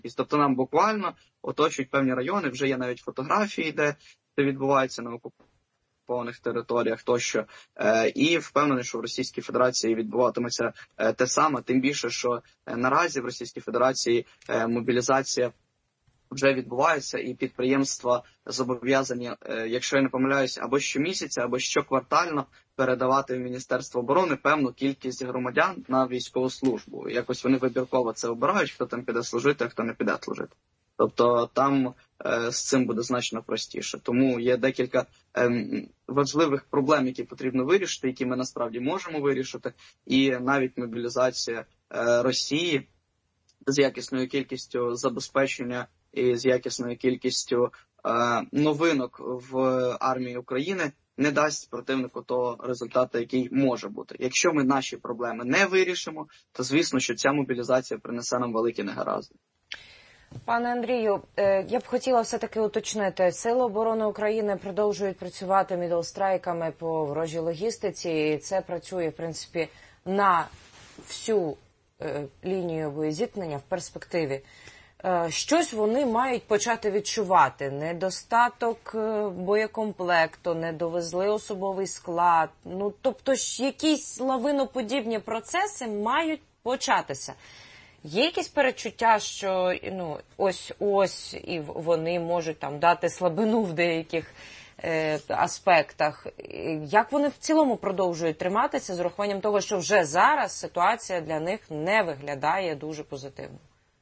Тобто нам буквально оточують певні райони, вже є навіть фотографії, де це відбувається на окупованих територіях тощо. І впевнений, що в Російській Федерації відбуватиметься те саме, тим більше, що наразі в Російській Федерації мобілізація вже відбувається, і підприємства зобов'язані, якщо я не помиляюсь, або щомісяця, або щоквартально передавати в Міністерство оборони певну кількість громадян на військову службу. Якось вони вибірково це обирають, хто там піде служити, а хто не піде служити. Тобто там з цим буде значно простіше. Тому є декілька важливих проблем, які потрібно вирішити, які ми насправді можемо вирішити. І навіть мобілізація Росії з якісною кількістю забезпечення і з якісною кількістю новинок в армії України не дасть противнику того результату, який може бути. Якщо ми наші проблеми не вирішимо, то звісно, що ця мобілізація принесе нам великі негаразди. Пане Андрію, я б хотіла все-таки уточнити. Сили оборони України продовжують працювати мідлстрайками по ворожій логістиці, і це працює, в принципі, на всю лінію боєзіткнення в перспективі. Щось вони мають почати відчувати. Недостаток боєкомплекту, не довезли особовий склад. Тобто якісь лавиноподібні процеси мають початися. Є якісь передчуття, що ось і вони можуть там дати слабину в деяких аспектах? Як вони в цілому продовжують триматися з урахуванням того, що вже зараз ситуація для них не виглядає дуже позитивно?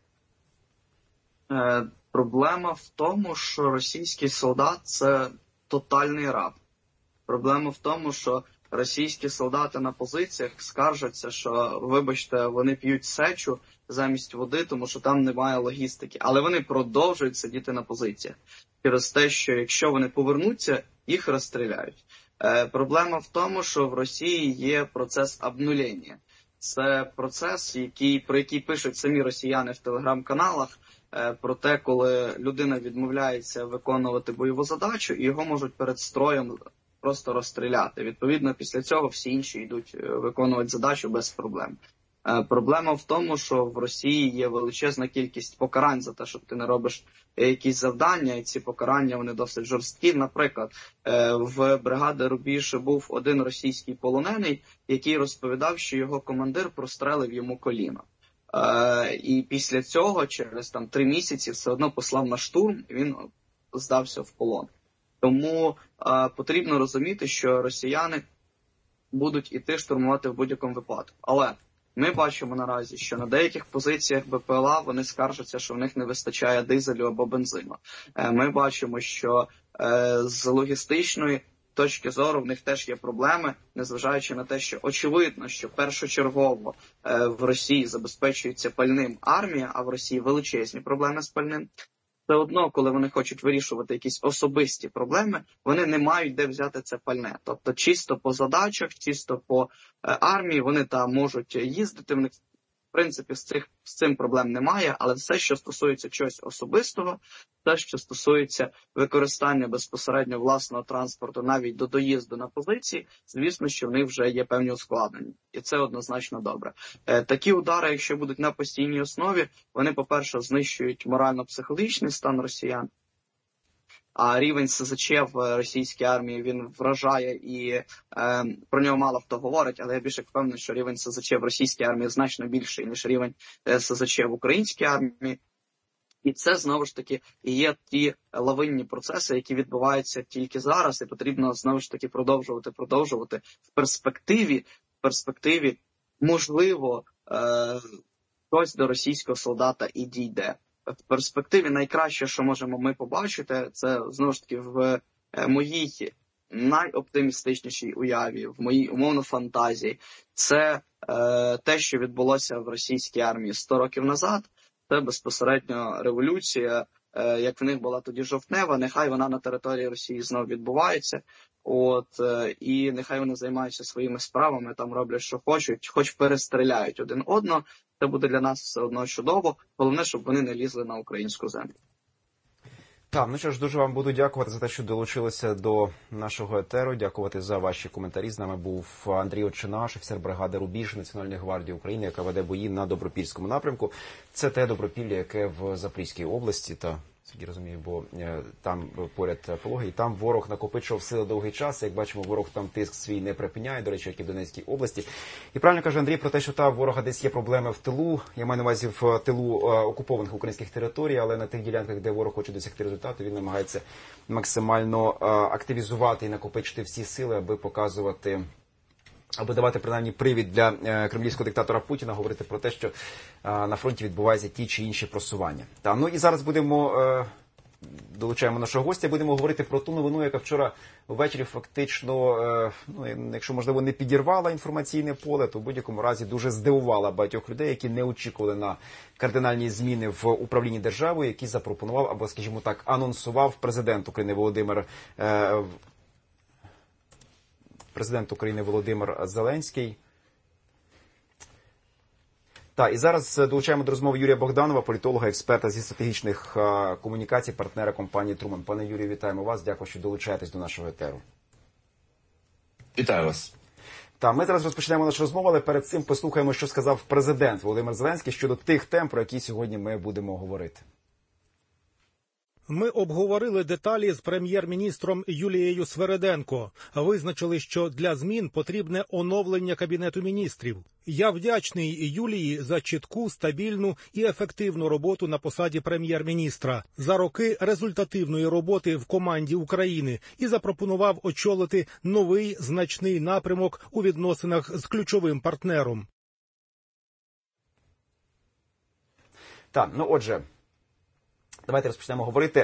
Проблема в тому, що російський солдат – це тотальний раб. Проблема в тому, що російські солдати на позиціях скаржаться, що, вибачте, вони п'ють сечу замість води, тому що там немає логістики. Але вони продовжують сидіти на позиціях через те, що якщо вони повернуться, їх розстріляють. Проблема в тому, що в Росії є процес обнулення. Це процес, про який пишуть самі росіяни в телеграм-каналах, про те, коли людина відмовляється виконувати бойову задачу, і його можуть перед строєм просто розстріляти. Відповідно, після цього всі інші йдуть виконувати задачу без проблем. Проблема в тому, що в Росії є величезна кількість покарань за те, що ти не робиш якісь завдання, і ці покарання вони досить жорсткі. Наприклад, в бригади Рубіж був один російський полонений, який розповідав, що його командир прострелив йому коліно. І після цього, через 3 місяці, все одно послав на штурм, і він здався в полон. Тому потрібно розуміти, що росіяни будуть іти штурмувати в будь-якому випадку. Але ми бачимо наразі, що на деяких позиціях БПЛА вони скаржаться, що в них не вистачає дизелю або бензину. Ми бачимо, що з логістичної точки зору в них теж є проблеми, незважаючи на те, що очевидно, що першочергово в Росії забезпечується пальним армія, а в Росії величезні проблеми з пальним. Все одно, коли вони хочуть вирішувати якісь особисті проблеми, вони не мають де взяти це пальне. Тобто чисто по задачах, чисто по армії вони там можуть їздити, в них в принципі з цим проблем немає, але все, що стосується чогось особистого, те, що стосується використання безпосередньо власного транспорту навіть до доїзду на позиції, звісно, що в них вже є певні ускладнення. І це однозначно добре. Такі удари, якщо будуть на постійній основі, вони, по-перше, знищують морально-психологічний стан росіян, а рівень СЗЧ в російській армії, він вражає і про нього мало хто говорить, але я більше впевнений, що рівень СЗЧ в російській армії значно більший, ніж рівень СЗЧ в українській армії. І це, знову ж таки, і є ті лавинні процеси, які відбуваються тільки зараз, і потрібно, знову ж таки, продовжувати. В перспективі, можливо, хтось до російського солдата і дійде. В перспективі найкраще, що можемо ми побачити, це, знову ж таки, в моїй найоптимістичнішій уяві, в моїй умовно фантазії, це те, що відбулося в російській армії 100 років назад. Це безпосередньо революція, як в них була тоді жовтнева, нехай вона на території Росії знову відбувається, і нехай вони займаються своїми справами, там роблять, що хочуть, хоч перестріляють один одного, це буде для нас все одно чудово, головне, щоб вони не лізли на українську землю. Так, ну що ж, дуже вам буду дякувати за те, що долучилися до нашого етеру. Дякувати за ваші коментарі. З нами був Андрій Очинаш, офіцер бригади «Рубіж» Національної гвардії України, яка веде бої на Добропільському напрямку. Це те Добропілля, яке в Запорізькій області, та я розумію, бо там поряд Пологи, і там ворог накопичував сили довгий час. Як бачимо, ворог там тиск свій не припиняє, до речі, як і в Донецькій області. І правильно каже Андрій про те, що та ворога десь є проблеми в тилу. Я маю на увазі в тилу окупованих українських територій, але на тих ділянках, де ворог хоче досягти результату, він намагається максимально активізувати і накопичити всі сили, аби показувати, аби давати принаймні привід для кремлівського диктатора Путіна говорити про те, що на фронті відбуваються ті чи інші просування. Та, ну і зараз долучаємо нашого гостя, будемо говорити про ту новину, яка вчора ввечері фактично, якщо можливо не підірвала інформаційне поле, то в будь-якому разі дуже здивувала багатьох людей, які не очікували на кардинальні зміни в управлінні державою, які запропонував або, скажімо так, анонсував президент України Володимир Зеленський. Так, і зараз долучаємо до розмови Юрія Богданова, політолога, експерта зі стратегічних комунікацій, партнера компанії «Труман». Пане Юрію, вітаємо вас. Дякую, що долучаєтесь до нашого етеру. Вітаю вас. Так, ми зараз розпочнемо нашу розмову, але перед цим послухаємо, що сказав президент Володимир Зеленський щодо тих тем, про які сьогодні ми будемо говорити. Ми обговорили деталі з прем'єр-міністром Юлією Свериденко. Визначили, що для змін потрібне оновлення Кабінету міністрів. Я вдячний Юлії за чітку, стабільну і ефективну роботу на посаді прем'єр-міністра, за роки результативної роботи в команді України і запропонував очолити новий значний напрямок у відносинах з ключовим партнером. Так, ну отже, давайте розпочнемо говорити.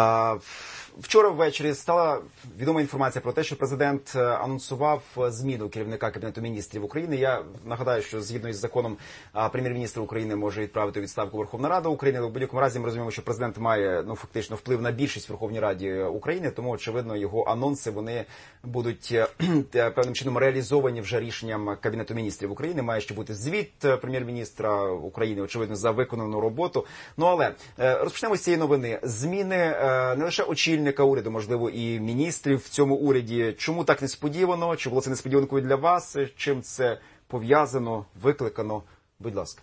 Вчора ввечері стала відома інформація про те, що президент анонсував зміну керівника Кабінету міністрів України. Я нагадаю, що згідно із законом прем'єр-міністр України може відправити у відставку Верховна Рада України. Але в будь-якому разі ми розуміємо, що президент має фактично вплив на більшість в Верховній Раді України, тому, очевидно, його анонси вони будуть певним чином реалізовані вже рішенням Кабінету міністрів України. Має ще бути звіт прем'єр-міністра України, очевидно, за виконану роботу. Ну, але розпочнемо з цієї новини. Зміни не лише очільника уряду, можливо, і міністрів в цьому уряді. Чому так несподівано? Чи було це несподіванкою для вас? Чим це пов'язано, викликано? Будь ласка.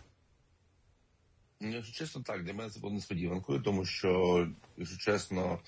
Якщо чесно, так, для мене це було несподіванкою, тому що, якщо чесно,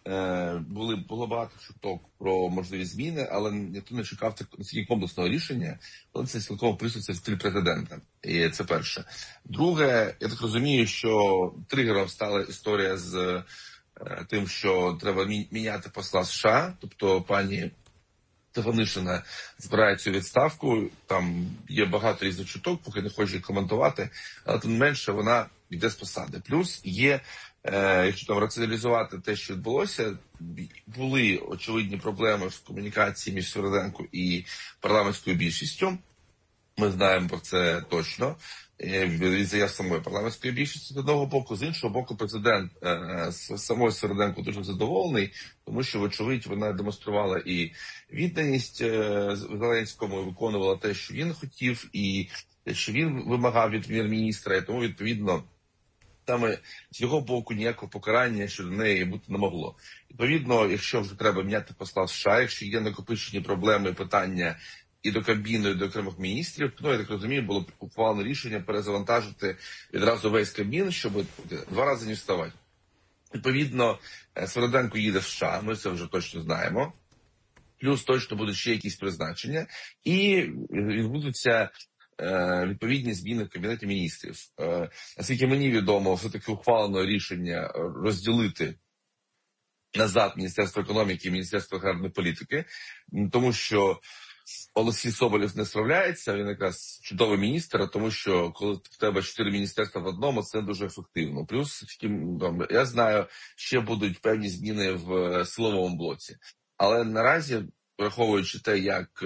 було багато чуток про можливі зміни, але ніхто не чекав настільки комплексного рішення, але це цілком присутствує в стилі президента. І це перше. Друге, я так розумію, що тригером стала історія з тим, що треба міняти посла США, тобто пані Стефанишина збирається у відставку, там є багато різних чуток, поки не хочу їх коментувати, але тим менше вона йде з посади. Плюс є, якщо там раціоналізувати те, що відбулося, були очевидні проблеми з комунікацією між Свериденко і парламентською більшістю. Ми знаємо про це точно. Від заяв самої парламентської більшості з одного боку, з іншого боку, президент самою Свериденко дуже задоволений, тому що, вочевидь, вона демонструвала і відданість Зеленському, виконувала те, що він хотів, і те, що він вимагав від прем'єр-міністра, і тому, відповідно, саме з його боку ніякого покарання щодо неї бути не могло. Відповідно, якщо вже треба міняти посла США, якщо є накопичені проблеми, питання і до Кабміну, і до окремих міністрів, я так розумію, було ухвалено рішення перезавантажити відразу весь Кабмін, щоб 2 рази не вставати. Відповідно, Свериденко їде в США, ми це вже точно знаємо. Плюс точно будуть ще якісь призначення. І відбудуться відповідні зміни в Кабінеті міністрів. Наскільки мені відомо, все-таки ухвалено рішення розділити назад Міністерство економіки і Міністерство аграрної політики, тому що Олексій Соболєв не справляється, він якраз чудовий міністр, тому що коли в тебе 4 міністерства в одному, це дуже ефективно. Плюс, я знаю, ще будуть певні зміни в силовому блоці. Але наразі, враховуючи те, як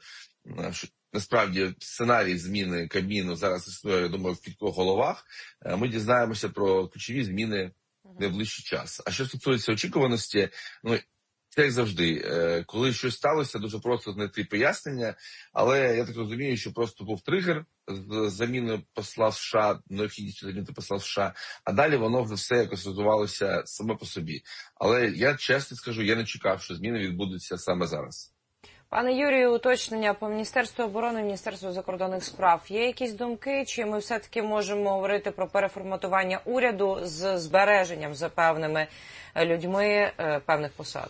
насправді сценарій зміни Кабміну зараз існує, я думаю, в кількох головах, ми дізнаємося про ключові зміни в найближчий час. А що стосується очікуваності, Це як завжди. Коли щось сталося, дуже просто знайти пояснення, але я так розумію, що просто був тригер з заміною посла США, необхідністю замінити посла США, а далі воно вже все якось розвивалося саме по собі. Але я чесно скажу, я не чекав, що зміни відбудуться саме зараз. Пане Юрію, уточнення по Міністерству оборони, Міністерству закордонних справ. Є якісь думки, чи ми все-таки можемо говорити про переформатування уряду з збереженням за певними людьми певних посад?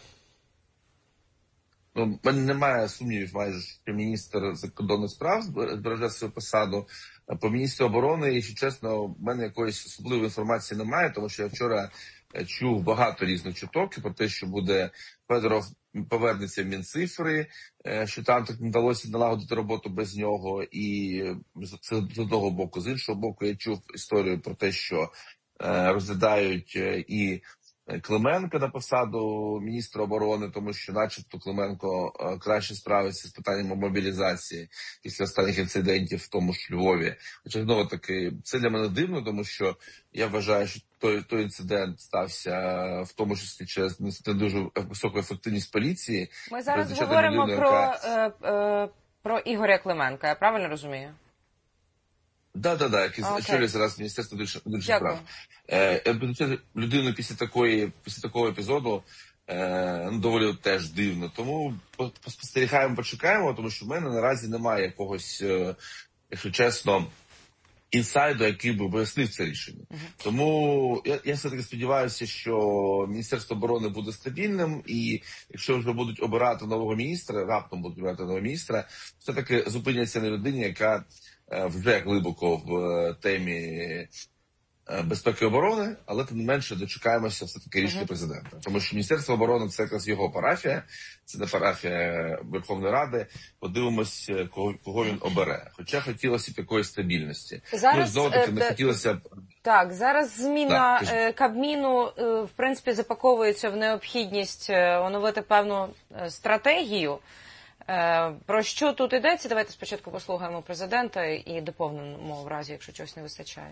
Ну, в мене немає сумнівів майже, що міністр закордонних справ збереже свою посаду. По міністру оборони, якщо чесно, в мене якоїсь особливої інформації немає, тому що я вчора чув багато різних чуток про те, що буде Федоров повернеться в Мінцифри, що там так не вдалося налагодити роботу без нього. І це з одного боку. З іншого боку, я чув історію про те, що розглядають і Клименка на посаду міністра оборони, тому що начебто Клименко краще справиться з питанням мобілізації після останніх інцидентів в тому ж Львові. Хоча, знову таки, це для мене дивно, тому що я вважаю, що той інцидент стався в тому числі через не дуже високу ефективність поліції. Ми зараз говоримо про Ігоря Клименка, я правильно розумію? Да, який очолює зараз Міністерство внутрішніх справ. Людину після такого епізоду доволі теж дивно. Тому спостерігаємо, почекаємо, тому що в мене наразі немає якогось, якщо чесно, інсайду, який би пояснив це рішення. Тому я все-таки сподіваюся, що Міністерство оборони буде стабільним, і якщо вже будуть обирати нового міністра, раптом будуть обирати нового міністра, все-таки зупиняться на людині, яка вже глибоко в темі безпеки і оборони, але тим не менше дочекаємося все-таки рішення президента. Тому що Міністерство оборони – це якраз його парафія, це не парафія Верховної Ради. Подивимось, кого він обере. Хоча хотілося б такої стабільності. Зараз, знову-таки не хотілося б... Так, зараз зміна Кабміну, в принципі, запаковується в необхідність оновити певну стратегію. Про що тут йдеться? Давайте спочатку послухаємо президента і доповнимо в разі, якщо чогось не вистачає.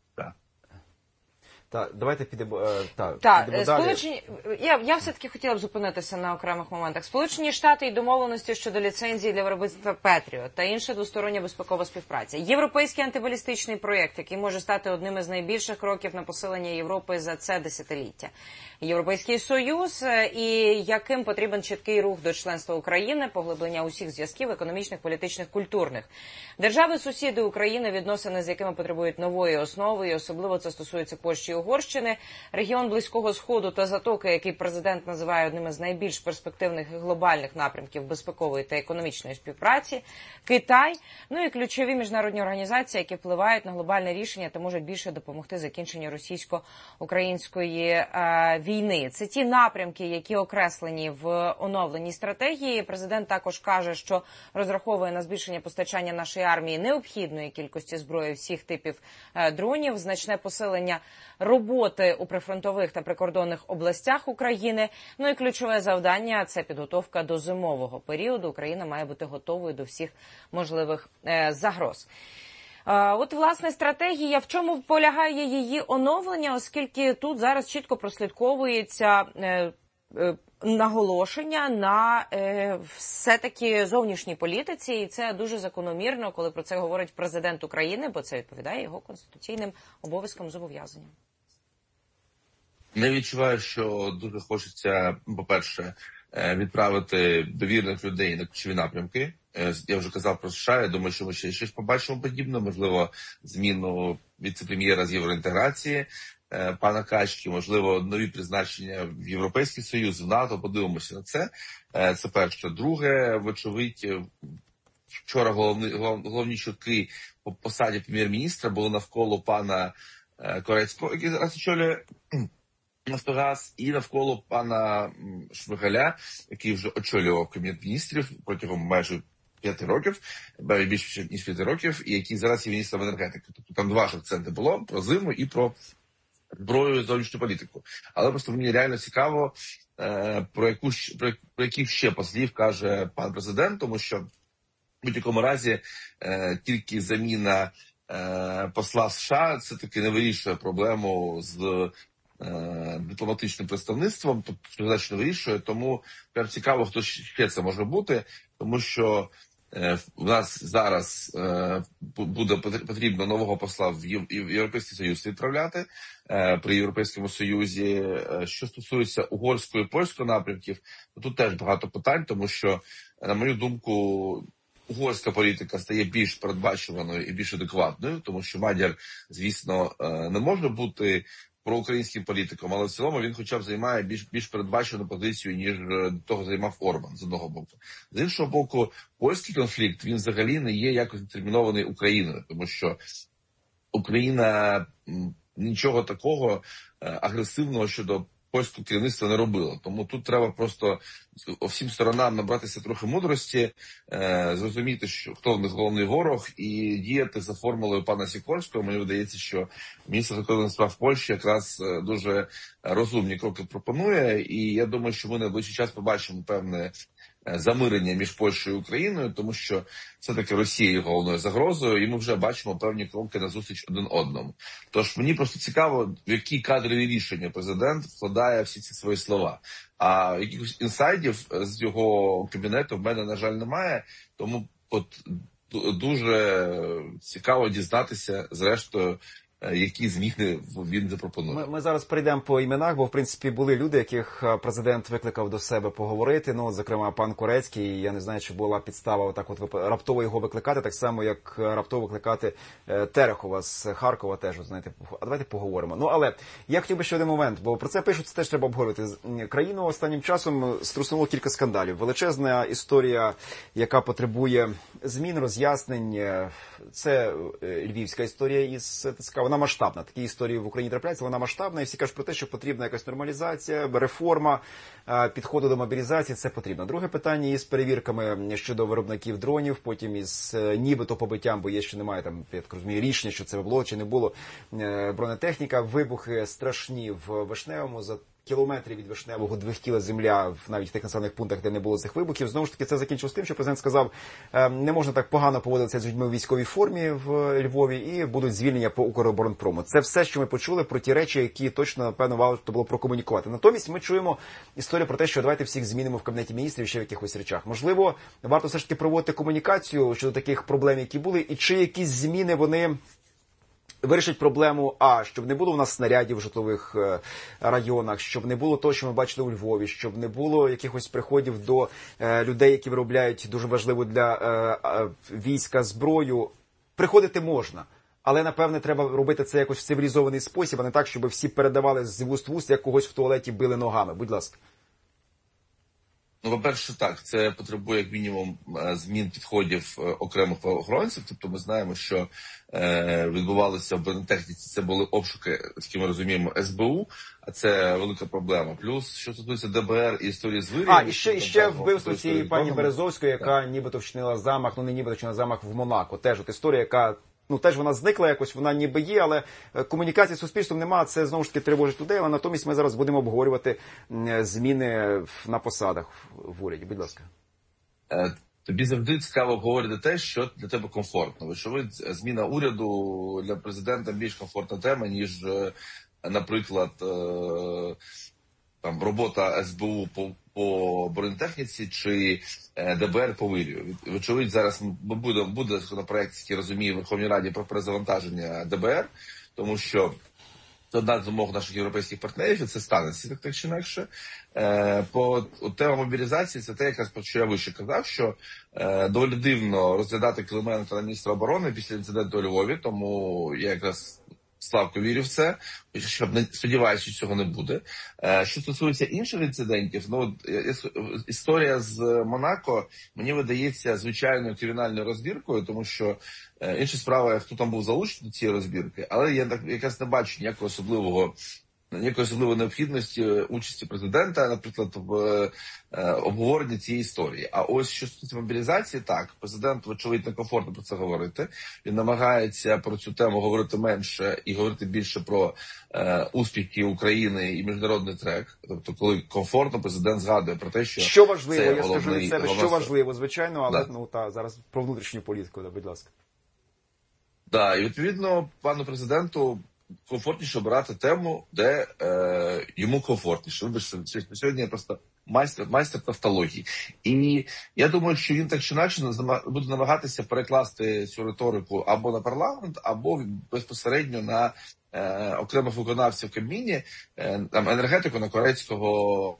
Так, давайте підемо далі. Я все-таки хотіла б зупинитися на окремих моментах. Сполучені Штати і домовленості щодо ліцензії для виробництва Петріот та інша двостороння безпекова співпраця. Європейський антибалістичний проєкт, який може стати одним із найбільших кроків на посилення Європи за це десятиліття. Європейський Союз, і яким потрібен чіткий рух до членства України, поглиблення усіх зв'язків економічних, політичних, культурних. Держави-сусіди України, відносини з якими потребують нової основи, і особливо це стосується Польщі і Угорщини, регіон Близького Сходу та Затоки, який президент називає одним із найбільш перспективних і глобальних напрямків безпекової та економічної співпраці, Китай, ну і ключові міжнародні організації, які впливають на глобальне рішення та можуть більше допомогти закінченню російсько-української війни. Це ті напрямки, які окреслені в оновленій стратегії. Президент також каже, що розраховує на збільшення постачання нашої армії необхідної кількості зброї всіх типів дронів, значне посилення роботи у прифронтових та прикордонних областях України. Ну і ключове завдання – це підготовка до зимового періоду. Україна має бути готовою до всіх можливих загроз. От, власне, стратегія, в чому полягає її оновлення, оскільки тут зараз чітко прослідковується наголошення на все-таки зовнішній політиці, і це дуже закономірно, коли про це говорить президент України, бо це відповідає його конституційним обов'язкам, зобов'язанням. Не відчуваю, що дуже хочеться, по-перше, відправити довірних людей на ключові напрямки. Я вже казав про США, я думаю, що ми ще щось побачимо подібне, можливо, зміну віце-прем'єра з євроінтеграції пана Качки, можливо, нові призначення в Європейський Союз, в НАТО, подивимося на це. Це перше. Друге, вочевидь, вчора головні чутки по посаді прем'єр-міністра були навколо пана Корецького, який зараз очолює Нафтогаз, і навколо пана Шмигаля, який вже очолював Кабінет міністрів протягом майже 5 років, більше ніж 5 років, і який зараз є міністром енергетики. Тобто там два ж акценти було: про зиму і про зброю і зовнішню політику. Але просто мені реально цікаво, про яких ще послів каже пан президент, тому що в будь-якому разі тільки заміна посла США це таки не вирішує проблему з дипломатичним представництвом, тобто задачу не вирішує, тому цікаво, хто ще це може бути, тому що у нас зараз буде потрібно нового посла в Європейський Союз відправляти при Європейському Союзі. Що стосується угорської і польської напрямків, то тут теж багато питань, тому що, на мою думку, угорська політика стає більш передбачуваною і більш адекватною, тому що Мадяр, звісно, не може бути проукраїнським політиком, але в цілому він хоча б займає більш передбачену позицію, ніж до того займав Орбан, з одного боку. З іншого боку, польський конфлікт, він взагалі не є якось детермінований Україною, тому що Україна нічого такого агресивного щодо польського керівництва не робила. Тому тут треба просто всім сторонам набратися трохи мудрості, зрозуміти, що хто в них головний ворог, і діяти за формулою пана Сікорського. Мені видається, що міністр закордонних справ Польщі якраз дуже розумні кроки пропонує, і я думаю, що ми на найближчий час побачимо певне замирення між Польщею і Україною, тому що все-таки Росія є головною загрозою, і ми вже бачимо певні кроки назустріч один одному. Тож мені просто цікаво, в які кадрові рішення президент вкладає всі ці свої слова. А якихось інсайдів з його кабінету в мене, на жаль, немає, тому дуже цікаво дізнатися, зрештою, які зміни він запропонує. Ми зараз перейдемо по іменах, бо, в принципі, були люди, яких президент викликав до себе поговорити. Ну, зокрема, пан Корецький. Я не знаю, чи була підстава отак от раптово його викликати, так само, як раптово викликати Терехова з Харкова теж, знаєте. А давайте поговоримо. Ну, але я хотів би ще один момент, бо про це пишуть, це теж треба обговорити. Країну останнім часом струснуло кілька скандалів. Величезна історія, яка потребує змін, роз'яснень. Це львівська історія із ТЦК. Вона масштабна. Такі історії в Україні трапляються, вона масштабна, і всі кажуть про те, що потрібна якась нормалізація, реформа, підходу до мобілізації, це потрібно. Друге питання із перевірками щодо виробників дронів, потім із нібито побиттям, бо є ще немає там, я так розумію, рішення, що це було чи не було, бронетехніка, вибухи страшні в Вишневому, за кілометрів від Вишневого двихтіла земля навіть в тих населених пунктах, де не було цих вибухів. Знову ж таки, це закінчилось тим, що президент сказав, не можна так погано поводитися з людьми у військовій формі в Львові і будуть звільнення по Укроборонпрому. Це все, що ми почули про ті речі, які точно, напевно, варто було прокомунікувати. Натомість ми чуємо історію про те, що давайте всіх змінимо в Кабінеті міністрів ще в якихось речах. Можливо, варто все ж таки проводити комунікацію щодо таких проблем, які були, і чи якісь зміни вони вирішить проблему, щоб не було у нас снарядів в житлових районах, щоб не було того, що ми бачили у Львові, щоб не було якихось приходів до людей, які виробляють дуже важливу для війська зброю. Приходити можна, але, напевне, треба робити це якось в цивілізований спосіб, а не так, щоб всі передавали з вуст в уст, як когось в туалеті били ногами. Будь ласка. Ну, по-перше, так, це потребує як мінімум змін підходів окремих правоохоронців. Тобто ми знаємо, що відбувалося в бронетехніці, це були обшуки, з ми розуміємо, СБУ, а це велика проблема. Плюс, що стосується ДБР і історії з вирієм... І ще вбивство цієї пані Березовської, яка нібито вчинила замах, не нібито вчинила замах в Монако. Теж от історія, яка... теж вона зникла якось, вона ніби є, але комунікації з суспільством немає, це знову ж таки тривожить людей, але натомість ми зараз будемо обговорювати зміни на посадах в уряді. Будь ласка. Тобі завжди цікаво обговорити те, що для тебе комфортно. Вочевидь, зміна уряду для президента більш комфортна тема, ніж, наприклад, там робота СБУ по бронетехніці чи ДБР по вирію. Вочевидь, зараз буде законопроект, який розуміє в Верховній Раді про перезавантаження ДБР, тому що це одна з вимог наших європейських партнерів, і це станеться так чи інакше. По тема мобілізації, це те, якраз про що я вище казав, що доволі дивно розглядати Клименка на міністра оборони після інциденту у Львові, тому я якраз слабко вірю в це, сподіваюся, що цього не буде. Що стосується інших інцидентів, історія з Монако, мені видається звичайною кримінальною розбіркою, тому що інша справа, хто там був залучений до цієї розбірки, але я якраз не бачу ніякої особливої необхідності участі президента, наприклад, в обговоренні цієї історії. А ось що стосується мобілізації, так, президент, вочевидь, некомфортно про це говорити. Він намагається про цю тему говорити менше і говорити більше про успіхи України і міжнародний трек. Тобто, коли комфортно, президент згадує про те, що важливо, це я скажу від себе, що важливо, звичайно, але зараз про внутрішню політику, будь ласка. Так, і відповідно, пану президенту комфортніше обирати тему, де йому комфортніше. Вибачте, сьогодні я просто майстер тавтології. І я думаю, що він так чи інакше буде намагатися перекласти цю риторику або на парламент, або безпосередньо на окремих виконавців в Кабміні, там, енергетику на Корецького.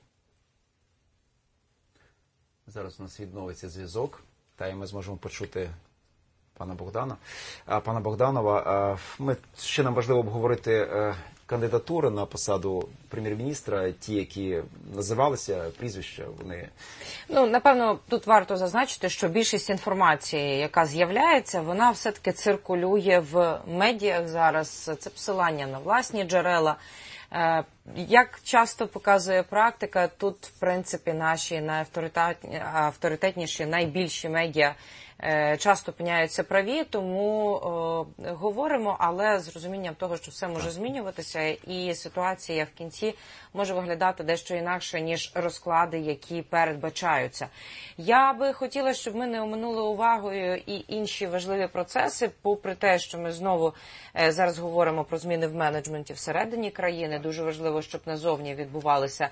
Зараз у нас відновиться зв'язок, та і ми зможемо почути пана Богдана. Пана Богданова, ще нам важливо обговорити кандидатури на посаду прем'єр-міністра, ті, які називалися, прізвища, вони... Ну, напевно, тут варто зазначити, що більшість інформації, яка з'являється, вона все-таки циркулює в медіях зараз. Це посилання на власні джерела. Як часто показує практика, тут, в принципі, наші найавторитетніші, найбільші медіа часто опиняються праві, тому говоримо, але з розумінням того, що все може змінюватися, і ситуація в кінці може виглядати дещо інакше, ніж розклади, які передбачаються. Я би хотіла, щоб ми не оминули увагою і інші важливі процеси, попри те, що ми знову зараз говоримо про зміни в менеджменті всередині країни. Дуже важливо, щоб назовні відбувалися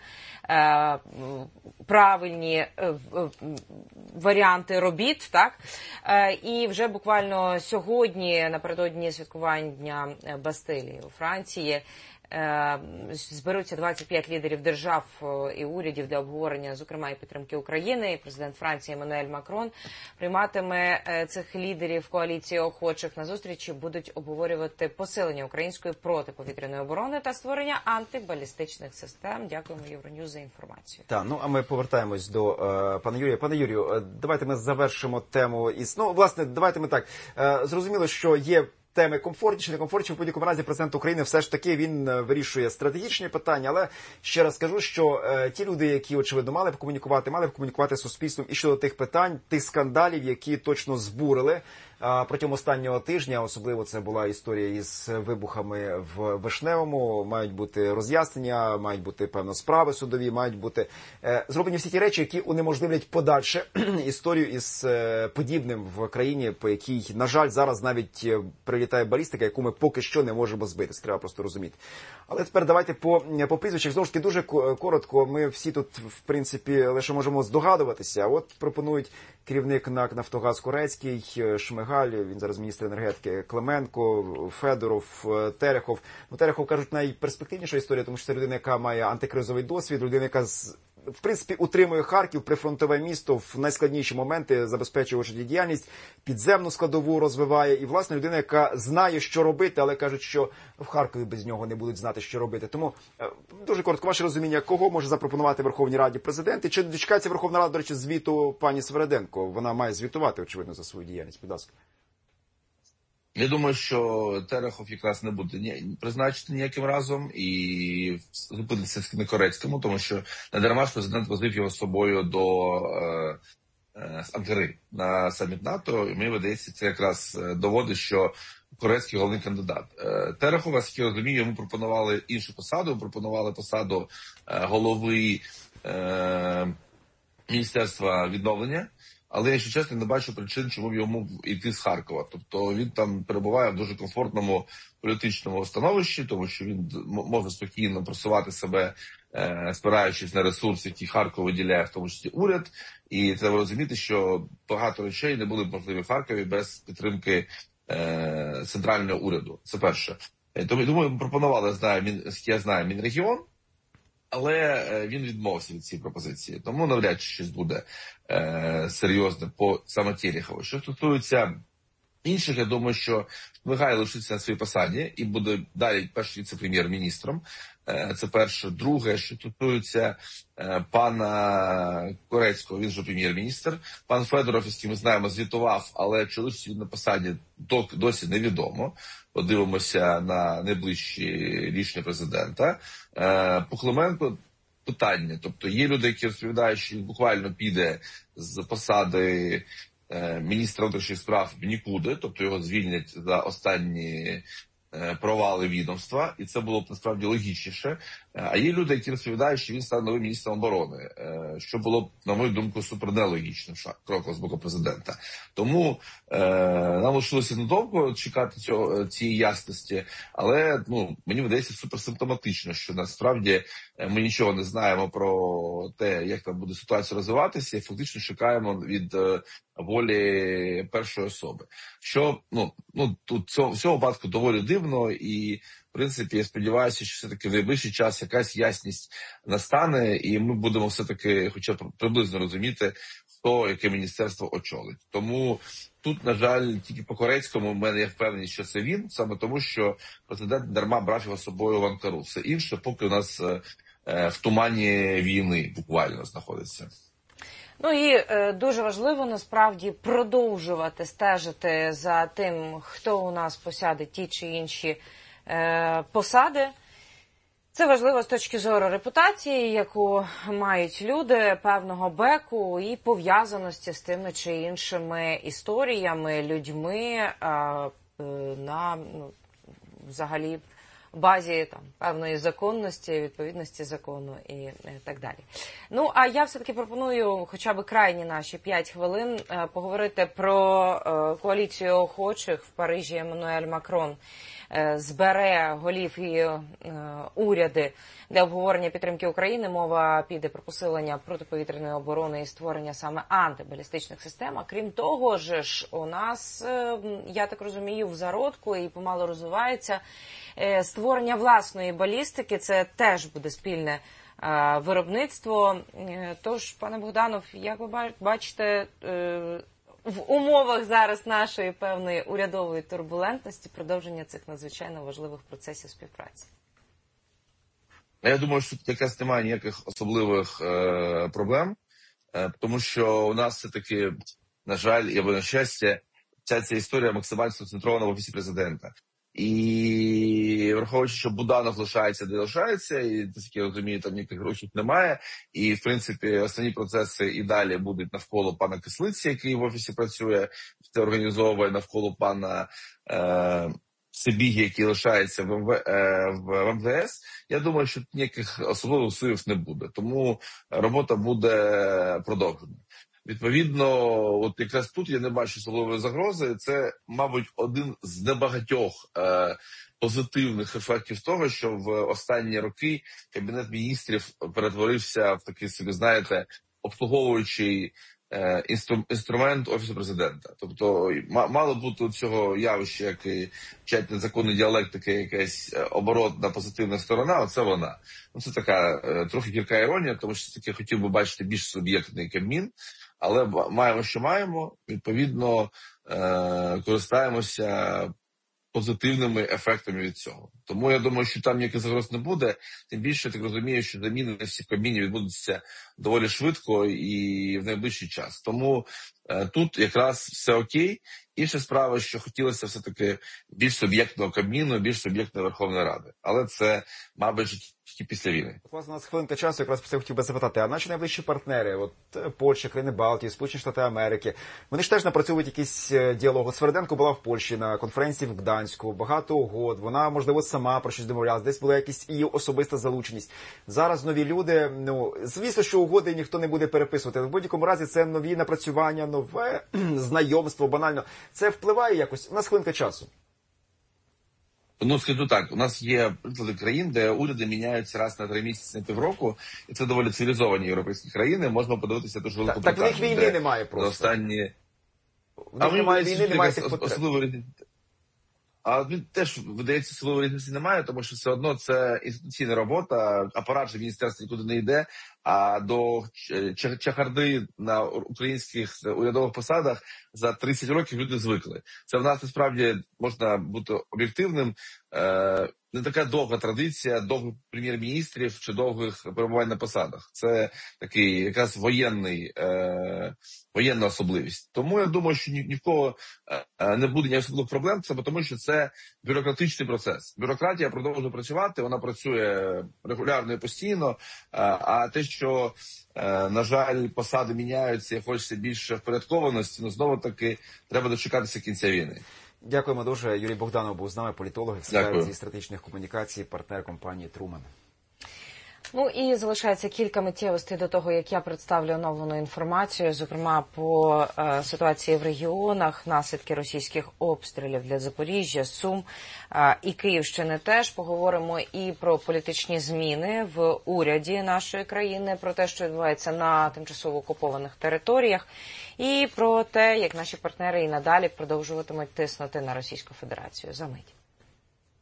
правильні варіанти робіт, так? І вже буквально сьогодні, напередодні святкування Бастилії у Франції, зберуться 25 лідерів держав і урядів для обговорення, зокрема, і підтримки України. І президент Франції Еммануель Макрон прийматиме цих лідерів коаліції охочих на зустрічі, будуть обговорювати посилення української протиповітряної оборони та створення антибалістичних систем. Дякуємо Євроньюз за інформацію. Так, ну а ми повертаємось до пана Юрія. Пане Юрію, давайте ми завершимо тему із... Ну, власне, давайте ми так. Зрозуміло, що є теми комфортніші, некомфортніші. В будь-якому разі президент України все ж таки він вирішує стратегічні питання, але ще раз скажу, що ті люди, які, очевидно, мали б комунікувати з суспільством і щодо тих питань, тих скандалів, які точно збурили протягом останнього тижня, особливо це була історія із вибухами в Вишневому, мають бути роз'яснення, мають бути, певно, справи судові, мають бути зроблені всі ті речі, які унеможливлять подальше історію із подібним в країні, по якій, на жаль, зараз навіть прилітає балістика, яку ми поки що не можемо збити. Це треба просто розуміти. Але тепер давайте по прізвищах. Знову ж таки, дуже коротко. Ми всі тут, в принципі, лише можемо здогадуватися. От пропонують керівник НАК «Нафтогаз» Корецький, Шмигаль, він зараз міністр енергетики, Клименко, Федоров, Терехов. Ну, Терехов, кажуть, найперспективніша історія, тому що це людина, яка має антикризовий досвід, людина, яка в принципі, утримує Харків, прифронтове місто, в найскладніші моменти забезпечує життєдіяльність, підземну складову розвиває. І, власне, людина, яка знає, що робити, але кажуть, що в Харкові без нього не будуть знати, що робити. Тому дуже коротко, ваше розуміння, кого може запропонувати Верховній Раді президент? І чи дочекається Верховна Рада, до речі, звіту пані Свериденко? Вона має звітувати, очевидно, за свою діяльність. Будь ласка. Я думаю, що Терехов якраз не буде призначений ніяким разом і зупиниться на Корецькому, тому що не дарма ж президент возив його з собою до Анкари на саміт НАТО, і мені видається, це якраз доводить, що Корецький головний кандидат. Терехова, як я розумію, йому пропонували іншу посаду, пропонували посаду голови Міністерства відновлення. Але, якщо чесно, не бачу причин, чому б йому йти з Харкова. Тобто він там перебуває в дуже комфортному політичному становищі, тому що він може спокійно просувати себе, спираючись на ресурси, які Харков виділяє, в тому числі уряд. І треба розуміти, що багато речей не були б можливі в Харкові без підтримки центрального уряду. Це перше. Тому йому пропонували, я знаю, Мінрегіон. Але він відмовився від цієї пропозиції. Тому навряд чи щось буде серйозне по саме Терехову. Що стосується інших, я думаю, що Шмигаль лишиться на своїй посаді і буде далі першим віце-прем'єр-міністром. Це перше. Друге, що стосується пана Корецького, він же прем'єр-міністр. Пан Федоров, з ким ми знаємо, звітував, але чи лишиться він на посаді, досі невідомо. Подивимося на найближчі рішення президента. По Клименку питання. Тобто є люди, які розповідають, що він буквально піде з посади міністра внутрішніх справ в нікуди, тобто його звільнять за останні провали відомства, і це було б насправді логічніше. А є люди, які розповідають, що він стане новим міністром оборони, що було б, на мою думку, супер нелогічним кроком з боку президента. Тому нам лишилося недовго чекати цієї ясності, але мені видається супер симптоматично, що насправді ми нічого не знаємо про те, як там буде ситуація розвиватися, і фактично чекаємо від волі першої особи. Що тут в цьому випадку доволі дивно, і в принципі я сподіваюся, що все-таки в найближчий час якась ясність настане, і ми будемо все-таки хоча б приблизно розуміти, хто яке міністерство очолить. Тому тут, на жаль, тільки по Корецькому в мене є впевненість, що це він, саме тому, що президент дарма брав його з собою в Анкару. Все інше поки у нас в тумані війни буквально знаходиться. Ну і дуже важливо насправді продовжувати стежити за тим, хто у нас посяде ті чи інші посади. Це важливо з точки зору репутації, яку мають люди, певного беку і пов'язаності з тими чи іншими історіями, людьми на взагалі базі певної законності, відповідності закону і так далі. Ну, а я все-таки пропоную хоча б крайні наші 5 хвилин поговорити про коаліцію охочих. В Парижі Еммануель Макрон збере голів і уряди для обговорення підтримки України. Мова піде про посилення протиповітряної оборони і створення саме антибалістичних систем. А крім того ж, у нас, я так розумію, в зародку і помало розвивається створення власної балістики. Це теж буде спільне виробництво. Тож, пане Богданов, як ви бачите, в умовах зараз нашої певної урядової турбулентності продовження цих надзвичайно важливих процесів співпраці? Я думаю, що тут якраз немає ніяких особливих проблем, тому що у нас все-таки, на жаль, або на щастя, ця історія максимально сконцентрована в Офісі Президента. І враховуючи, що Буданов лишається, де лишається, і, наскільки я розумію, там ніяких грошей немає, і, в принципі, основні процеси і далі будуть навколо пана Кислиці, який в Офісі працює, це організовує, навколо пана Сибіги, який лишається в МВС. Я думаю, що ніяких особливих впливів не буде, тому робота буде продовжена. Відповідно, от якраз тут я не бачу особливої загрози. Це, мабуть, один з небагатьох позитивних ефектів того, що в останні роки Кабінет міністрів перетворився в такий собі, знаєте, обслуговуючий інструмент Офісу Президента. Тобто мало бути у цього явища, як і вчать незаконний діалектики, якась оборотна позитивна сторона, оце вона. Ну, це така трохи гірка іронія, тому що таки хотів би бачити більш суб'єктний Кабмін, але маємо, що маємо, відповідно користаємося позитивними ефектами від цього. Тому я думаю, що там ніяких загроз не буде, тим більше, я так розумію, що заміни всі в Кабміні відбудуться доволі швидко і в найближчий час. Тому тут якраз все окей. Інша справа, що хотілося все-таки більш суб'єктного Кабміну, більш суб'єктної Верховної Ради. Але це, мабуть, тільки після війни. Власне, у нас хвилинка часу, якраз про це хотів би запитати. А наші найближчі партнери, от Польща, країни Балтії, Сполучені Штати Америки, вони ж теж напрацьовують якийсь діалог. Сверденко була в Польщі на конференції в Гданську, багато угод. Вона, можливо, сама про щось домовлялась, десь була якась її особиста залученість. Зараз нові люди, звісно, що угоди ніхто не буде переписувати. В будь-якому разі це нові напрацювання, нове знайомство, банально. Це впливає якось? У нас хвилинка часу. Ну, скажу так, у нас є приклади країн, де уряди міняються раз на 3 місяці, на півроку, і це доволі цивілізовані європейські країни. Можна подивитися дуже велику Так в них війни немає просто. Останні... В них немає війни, немає тих потреб. А теж, видається, силової різниці немає, тому що все одно це інституційна робота, апарат же міністерства нікуди не йде, а до чахарди на українських урядових посадах за 30 років люди звикли. Це в нас, насправді, можна бути об'єктивним, не така довга традиція довгих прем'єр-міністрів чи довгих перебувань на посадах. Це такий якраз воєнна особливість. Тому я думаю, що ні в кого не буде ніяких особливих проблем, це тому що це бюрократичний процес. Бюрократія продовжує працювати, вона працює регулярно і постійно, а те, що, на жаль, посади міняються і хочеться більше впорядкованості, знову таки треба дочекатися кінця війни. Дякуємо дуже. Юрій Богданов був з нами, політолог, експерт зі стратегічних комунікацій, партнер компанії Труман. Ну і залишається кілька миттєвостей до того, як я представлю оновлену інформацію, зокрема по ситуації в регіонах, наслідки російських обстрілів для Запоріжжя, Сум і Київщини теж. Поговоримо і про політичні зміни в уряді нашої країни, про те, що відбувається на тимчасово окупованих територіях, і про те, як наші партнери і надалі продовжуватимуть тиснути на Російську Федерацію. За мить.